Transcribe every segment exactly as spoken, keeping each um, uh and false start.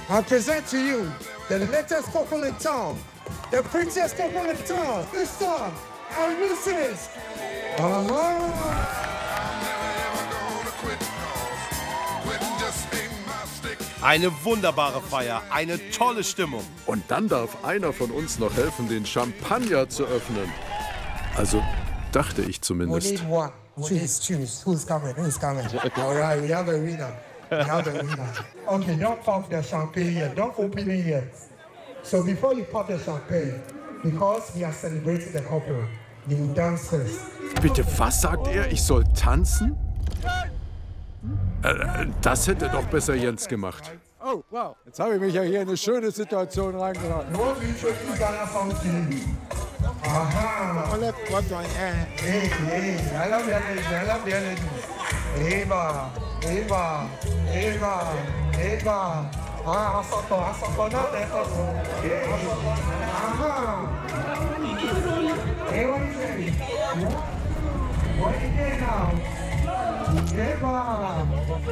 I present to you the latest couple in town, the prettiest couple in town. This song, and this is. Uh-huh. Eine wunderbare Feier, eine tolle Stimmung. Und dann darf einer von uns noch helfen, den Champagner zu öffnen. Also dachte ich We zumindest. need one. Choose, choose. Who's coming? Who's coming? All right, we have a winner. We have a winner. Okay, don't pop the champagne yet. Don't open it yet. So before you pop the champagne, because we are celebrating the couple, you will dance first. Bitte, was sagt er? Ich soll tanzen? Äh, das hätte doch besser Jens gemacht. Oh, wow. Jetzt habe ich mich ja hier in eine schöne Situation reingeraten. We want to introduce Ghana song to you. Aha. Hey, hey, I love the energy, I love the energy. Eva, Eva, Eva, Eva. Ah, asoko, asoko, not that asoko. Aha. Hey, what is it? What is it now? Eva.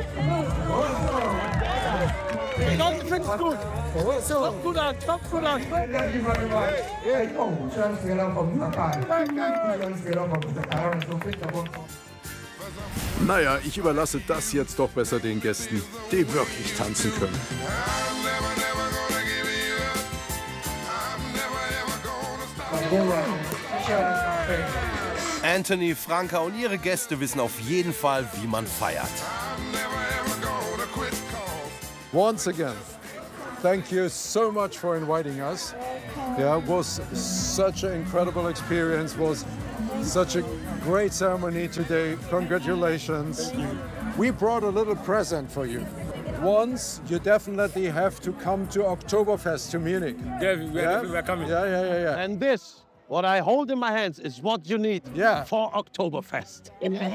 Das findest gut. Top gut an, top gut an. Thank you very much. Hey, oh, transfer from Sakai. Transfer from Sakai. So fit about. Naja, ich überlasse das jetzt doch besser den Gästen, die wirklich tanzen können. Anthony, Franka und ihre Gäste wissen auf jeden Fall, wie man feiert. Once again, thank you so much for inviting us. Yeah, it was such an incredible experience. Was such a great ceremony today. Congratulations. We brought a little present for you. Once, you definitely have to come to Oktoberfest to Munich. Yeah, we Yeah? are coming. Yeah, yeah, yeah, yeah. And this, what I hold in my hands, is what you need Yeah. for Oktoberfest.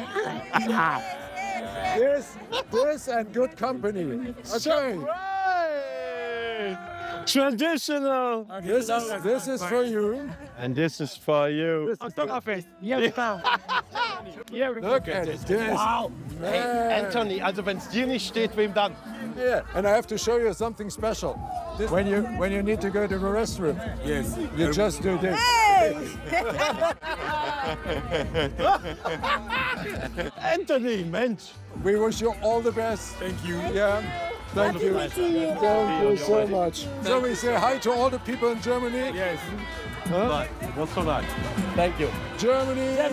This, this and good company. Okay. Traditional. This is, this is for you. And this is for you. Oktoberfest. Yes, now. Look at it. This. Wow. Hey, Man. Anthony, also wenn es dir nicht steht, wem dann? Yeah, and I have to show you something special. When you when you need to go to the restroom, yes, you just do this. Anthony, Mensch. We wish you all the best. Thank you. Yeah, thank you. Thank you so much. So we say hi to all the people in Germany. Yes. Huh? What's so nice? Thank you. Germany.